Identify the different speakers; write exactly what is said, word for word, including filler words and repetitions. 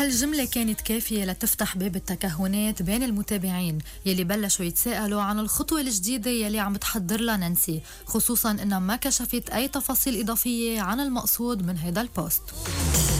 Speaker 1: هالجملة كانت كافية لتفتح باب التكهنات بين المتابعين يلي بلشوا يتساءلوا عن الخطوة الجديدة يلي عم تحضر لها نانسي، خصوصا انها ما كشفت اي تفاصيل اضافية عن المقصود من هيدا البوست.